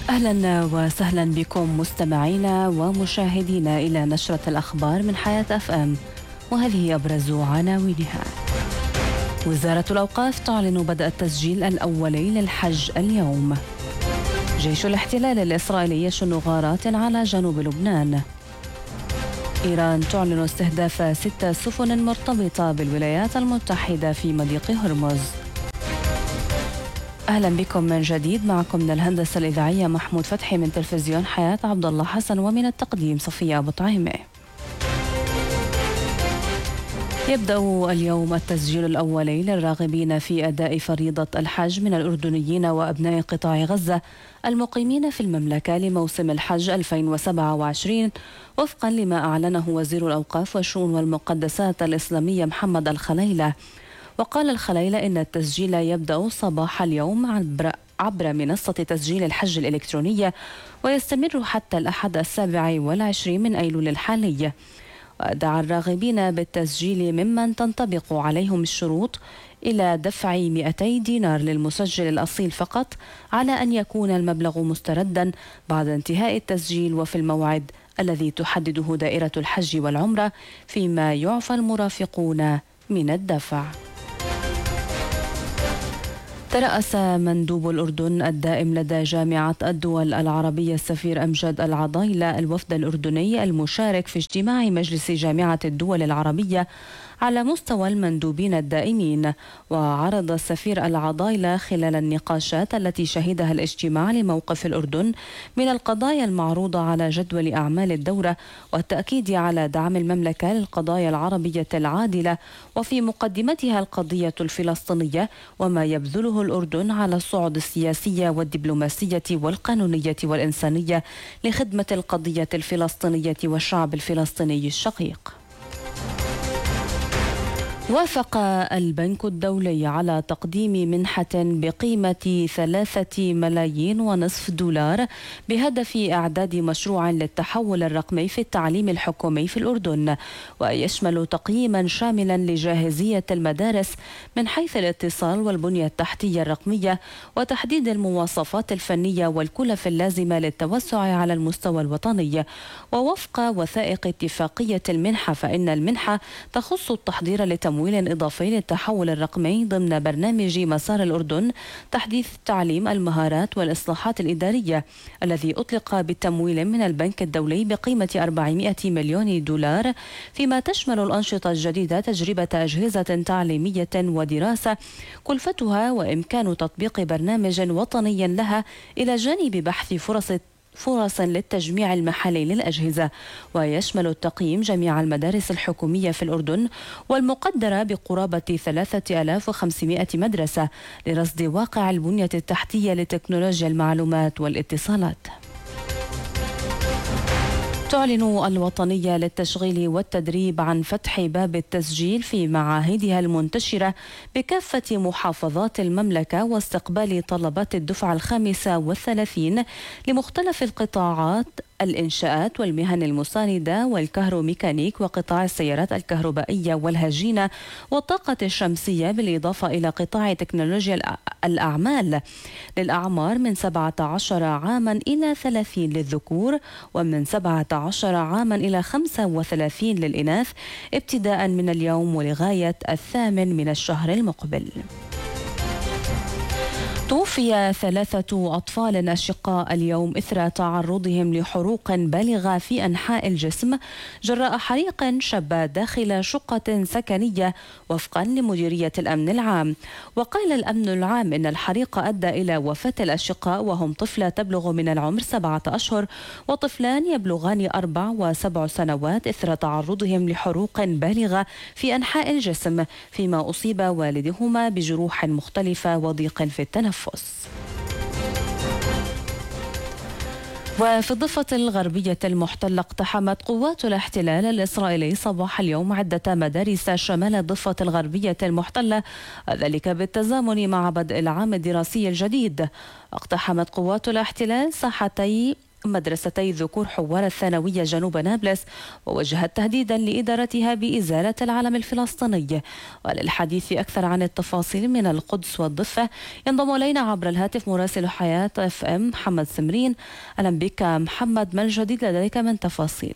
أهلا وسهلا بكم مستمعينا ومشاهدينا إلى نشرة الأخبار من حياة أف أم، وهذه أبرز عناوينها. وزارة الأوقاف تعلن بدء التسجيل الأولي للحج اليوم. جيش الاحتلال الإسرائيلي يشن غارات على جنوب لبنان. إيران تعلن استهداف 6 سفن مرتبطة بالولايات المتحدة في مضيق هرمز. أهلا بكم من جديد، معكم من الهندسة الإذاعية محمود فتحي، من تلفزيون حياة عبد الله حسن، ومن التقديم صفية أبو طعيمة. يبدأ اليوم التسجيل الأولي للراغبين في أداء فريضة الحج من الأردنيين وأبناء قطاع غزة المقيمين في المملكة لموسم الحج 2027، وفقا لما أعلنه وزير الأوقاف والشؤون والمقدسات الإسلامية محمد الخليلة. وقال الخليلة إن التسجيل يبدأ صباح اليوم عبر منصة تسجيل الحج الإلكترونية، ويستمر حتى الأحد 27 من أيلول الحالي. ودعا الراغبين بالتسجيل ممن تنطبق عليهم الشروط إلى دفع 200 دينار للمسجل الأصيل فقط، على أن يكون المبلغ مستردا بعد انتهاء التسجيل وفي الموعد الذي تحدده دائرة الحج والعمرة، فيما يعفى المرافقون من الدفع. ترأس مندوب الأردن الدائم لدى جامعة الدول العربية السفير أمجد العضايلة الوفد الأردني المشارك في اجتماع مجلس جامعة الدول العربية على مستوى المندوبين الدائمين. وعرض السفير العضايلة خلال النقاشات التي شهدها الاجتماع لموقف الأردن من القضايا المعروضة على جدول أعمال الدورة، والتأكيد على دعم المملكة للقضايا العربية العادلة، وفي مقدمتها القضية الفلسطينية، وما يبذله الأردن على الصعد السياسية والدبلوماسية والقانونية والإنسانية لخدمة القضية الفلسطينية والشعب الفلسطيني الشقيق. وافق البنك الدولي على تقديم منحة بقيمة 3.5 ملايين دولار بهدف إعداد مشروع للتحول الرقمي في التعليم الحكومي في الأردن، ويشمل تقييما شاملا لجاهزية المدارس من حيث الاتصال والبنية التحتية الرقمية، وتحديد المواصفات الفنية والكلف اللازمة للتوسع على المستوى الوطني. ووفق وثائق اتفاقية المنحة، فإن المنحة تخص التحضير لتمويل إضافي للتحول الرقمي ضمن برنامج مسار الأردن تحديث تعليم المهارات والإصلاحات الإدارية، الذي أطلق بتمويل من البنك الدولي بقيمة 400 مليون دولار، فيما تشمل الأنشطة الجديدة تجربة أجهزة تعليمية ودراسة كلفتها وإمكان تطبيق برنامج وطني لها، إلى جانب بحث فرص للتجميع المحلي للأجهزة. ويشمل التقييم جميع المدارس الحكومية في الأردن، والمقدرة بقرابة 3500 مدرسة، لرصد واقع البنية التحتية لتكنولوجيا المعلومات والاتصالات. تعلن الوطنية للتشغيل والتدريب عن فتح باب التسجيل في معاهدها المنتشرة بكافة محافظات المملكة، واستقبال طلبات الدفعة 35 لمختلف القطاعات: الإنشاءات والمهن المساندة والكهروميكانيك وقطاع السيارات الكهربائية والهجينة والطاقة الشمسية، بالإضافة إلى قطاع تكنولوجيا الأعمال، للأعمار من 17 عاما إلى 30 للذكور، ومن 17 عاما إلى 35 للإناث، ابتداء من اليوم ولغاية 8 من الشهر المقبل. توفي 3 أطفال أشقاء اليوم إثر تعرضهم لحروق بالغة في أنحاء الجسم جراء حريق شب داخل شقة سكنية، وفقا لمديرية الأمن العام. وقال الأمن العام إن الحريق أدى إلى وفاة الأشقاء، وهم طفلة تبلغ من العمر 7 أشهر وطفلان يبلغان 4 و7 سنوات، إثر تعرضهم لحروق بالغة في أنحاء الجسم، فيما أصيب والدهما بجروح مختلفة وضيق في التنفس. وفي الضفة الغربية المحتلة، اقتحمت قوات الاحتلال الإسرائيلي صباح اليوم عدة مدارس شمال الضفة الغربية المحتلة، ذلك بالتزامن مع بدء العام الدراسي الجديد. اقتحمت قوات الاحتلال ساحتي مدرستي ذكور حوار الثانوية جنوب نابلس، ووجهت تهديدا لإدارتها بإزالة العلم الفلسطيني. وللحديث أكثر عن التفاصيل من القدس والضفة ينضم إلينا عبر الهاتف مراسل حياة FM محمد سمرين. أهلا بك محمد، ما الجديد لديك من تفاصيل؟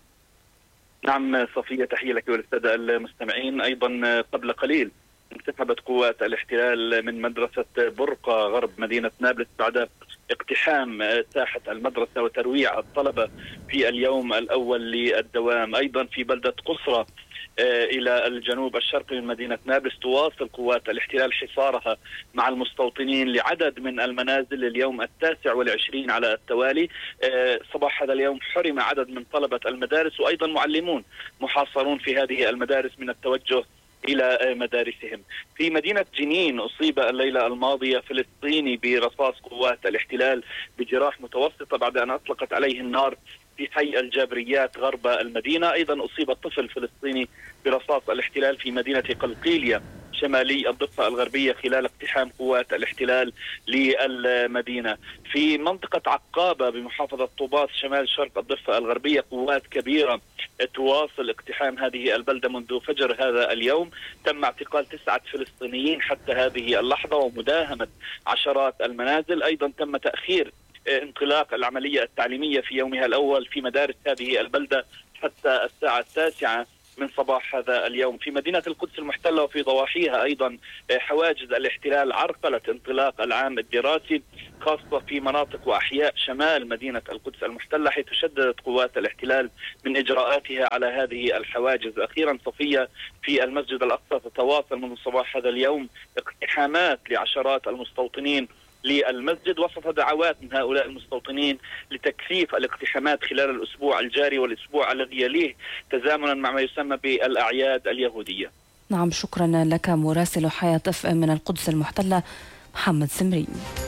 نعم صفية، تحية لك وللسادة المستمعين. أيضا قبل قليل انسحبت قوات الاحتلال من مدرسة برقة غرب مدينة نابلس بعد اقتحام ساحة المدرسة وترويع الطلبة في اليوم الأول للدوام. أيضا في بلدة قصرة إلى الجنوب الشرقي من مدينة نابلس تواصل قوات الاحتلال حصارها مع المستوطنين لعدد من المنازل اليوم 29 على التوالي. صباح هذا اليوم حرم عدد من طلبة المدارس وأيضا معلمون محاصرون في هذه المدارس من التوجه إلى مدارسهم. في مدينة جنين أصيب الليلة الماضية فلسطيني برصاص قوات الاحتلال بجراح متوسطة بعد أن أطلقت عليه النار في حي الجابريات غرب المدينة. أيضا أصيب طفل فلسطيني برصاص الاحتلال في مدينة قلقيلية شمالي الضفة الغربية خلال اقتحام قوات الاحتلال للمدينة. في منطقة عقابة بمحافظة طوباس شمال شرق الضفة الغربية قوات كبيرة تواصل اقتحام هذه البلدة منذ فجر هذا اليوم. تم اعتقال 9 فلسطينيين حتى هذه اللحظة ومداهمة عشرات المنازل. أيضا تم تأخير انطلاق العملية التعليمية في يومها الأول في مدارس هذه البلدة حتى الساعة 9 من صباح هذا اليوم. في مدينة القدس المحتلة وفي ضواحيها أيضا حواجز الاحتلال عرقلت انطلاق العام الدراسي، خاصة في مناطق وأحياء شمال مدينة القدس المحتلة، حيث شددت قوات الاحتلال من إجراءاتها على هذه الحواجز. أخيرا صفية، في المسجد الأقصى تتواصل منذ صباح هذا اليوم اقتحامات لعشرات المستوطنين للمسجد وسط دعوات من هؤلاء المستوطنين لتكثيف الاقتحامات خلال الأسبوع الجاري والأسبوع الذي يليه تزامنا مع ما يسمى بالأعياد اليهودية. نعم، شكرا لك مراسل حياة FM من القدس المحتلة محمد سمري.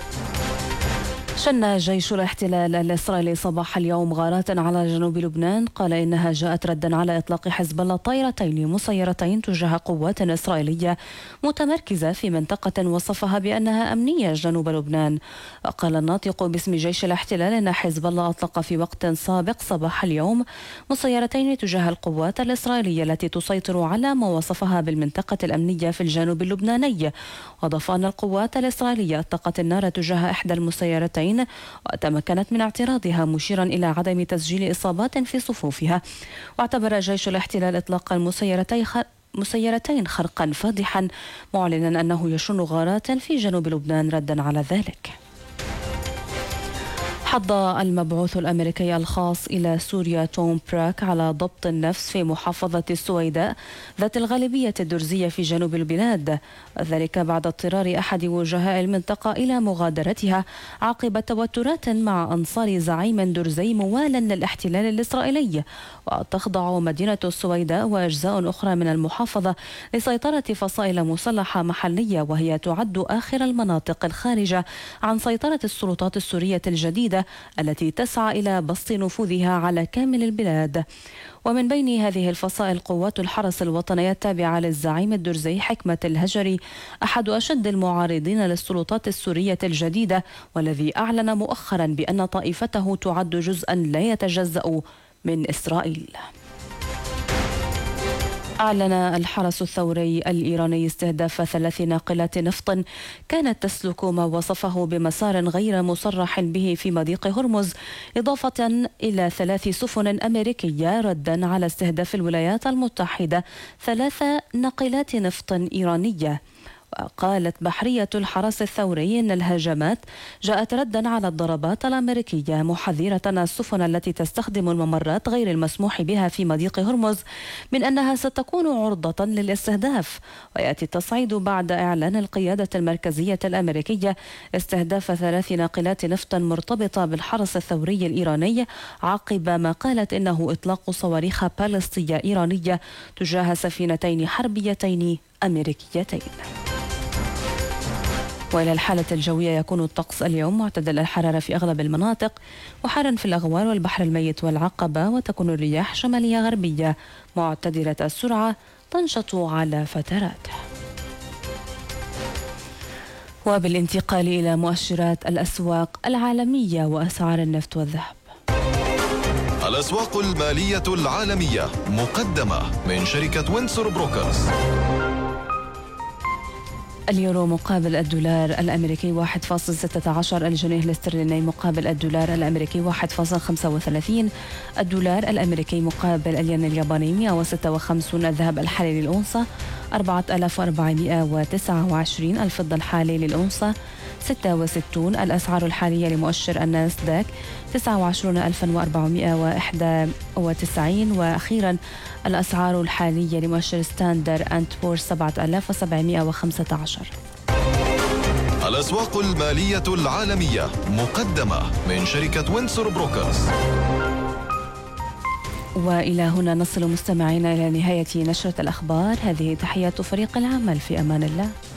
شن جيش الاحتلال الإسرائيلي صباح اليوم غارات على جنوب لبنان، قال إنها جاءت ردا على إطلاق حزب الله طائرتين مسيرتين تجاه قوات إسرائيلية متمركزة في منطقة وصفها بأنها أمنية جنوب لبنان. وقال الناطق باسم جيش الاحتلال إن حزب الله أطلق في وقت سابق صباح اليوم مسيرتين تجاه القوات الإسرائيلية التي تسيطر على ما وصفها بالمنطقة الأمنية في الجنوب اللبناني. وأضاف أن القوات الإسرائيلية أطلقت النار تجاه إحدى المسيرتين وتمكنت من اعتراضها، مشيرا إلى عدم تسجيل إصابات في صفوفها. واعتبر جيش الاحتلال إطلاق المسيرتين خرقا فاضحا، معلنا أنه يشن غارات في جنوب لبنان ردا على ذلك. حض المبعوث الأمريكي الخاص إلى سوريا توم براك على ضبط النفس في محافظة السويداء ذات الغالبية الدرزية في جنوب البلاد، ذلك بعد اضطرار أحد وجهاء المنطقة إلى مغادرتها عقب توترات مع أنصار زعيم درزي موال للاحتلال الإسرائيلي. وتخضع مدينة السويداء وأجزاء أخرى من المحافظة لسيطرة فصائل مسلحة محلية، وهي تعد آخر المناطق الخارجة عن سيطرة السلطات السورية الجديدة التي تسعى إلى بسط نفوذها على كامل البلاد. ومن بين هذه الفصائل قوات الحرس الوطني التابعة للزعيم الدرزي حكمة الهجري، أحد أشد المعارضين للسلطات السورية الجديدة، والذي أعلن مؤخرا بأن طائفته تعد جزءا لا يتجزأ من إسرائيل. أعلن الحرس الثوري الإيراني استهداف 3 ناقلات نفط كانت تسلك ما وصفه بمسار غير مصرح به في مضيق هرمز، إضافة إلى 3 سفن أمريكية ردا على استهداف الولايات المتحدة 3 ناقلات نفط إيرانية. وقالت بحرية الحرس الثوري إن الهجمات جاءت ردا على الضربات الأمريكية، محذرة السفن التي تستخدم الممرات غير المسموح بها في مضيق هرمز من أنها ستكون عرضة للاستهداف. ويأتي التصعيد بعد إعلان القيادة المركزية الأمريكية استهداف 3 ناقلات نفط مرتبطة بالحرس الثوري الإيراني، عقب ما قالت إنه إطلاق صواريخ باليستية إيرانية تجاه سفينتين حربيتين أمريكيتين. وإلى الحالة الجوية، يكون الطقس اليوم معتدل الحرارة في أغلب المناطق، وحارا في الأغوار والبحر الميت والعقبة، وتكون الرياح شمالية غربية معتدلة السرعة تنشط على فترات. وبالانتقال إلى مؤشرات الأسواق العالمية وأسعار النفط والذهب. الأسواق المالية العالمية مقدمة من شركة وينسور بروكرز. اليورو مقابل الدولار الأمريكي 1.16، الجنيه الاسترليني مقابل الدولار الأمريكي 1.35، الدولار الأمريكي مقابل الين الياباني 156، الذهب الحالي للأونصة 4429، الفضة الحالي للأونصة 66، الأسعار الحالية لمؤشر الناسداك 29491، وأخيرا الأسعار الحالية لمؤشر ستاندر أند بور 7715. الأسواق المالية العالمية مقدمة من شركة وينسور بروكرز. وإلى هنا نصل مستمعينا إلى نهاية نشرة الأخبار. هذه تحيات فريق العمل، في أمان الله.